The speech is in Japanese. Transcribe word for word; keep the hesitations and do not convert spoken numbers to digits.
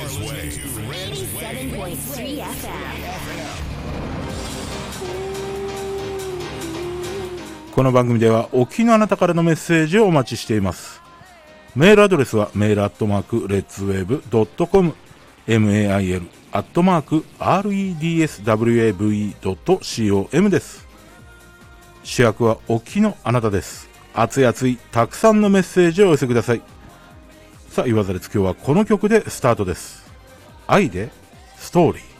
この番組では沖のあなたからのメッセージをお待ちしています。メールアドレスはメールアットマークレッツウェーブドットコム メール アットマーク レッツウェーブ ドットコム です。主役は沖のあなたです。熱い熱いたくさんのメッセージをお寄せください。さあ、言わざれつ今日はこの曲でスタートです。愛でストーリー。